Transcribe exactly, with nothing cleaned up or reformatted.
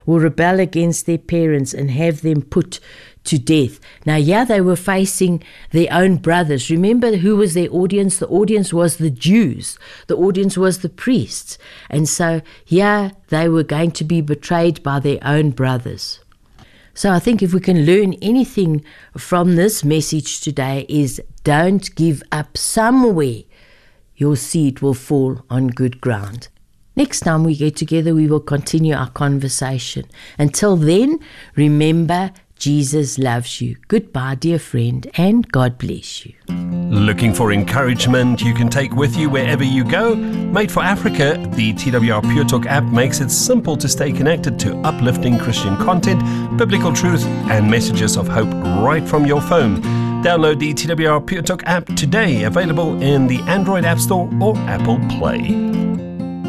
will rebel against their parents and have them put to death. Now, yeah, they were facing their own brothers. Remember who was their audience? The audience was the Jews. The audience was the priests. And so, yeah, they were going to be betrayed by their own brothers. So I think if we can learn anything from this message today is don't give up. Somewhere your seed will fall on good ground. Next time we get together, we will continue our conversation. Until then, remember, Jesus loves you. Goodbye, dear friend, and God bless you. Looking for encouragement you can take with you wherever you go? Made for Africa, the T W R Pure Talk app makes it simple to stay connected to uplifting Christian content, biblical truth, and messages of hope right from your phone. Download the T W R Pure Talk app today, available in the Android App Store or Apple Play.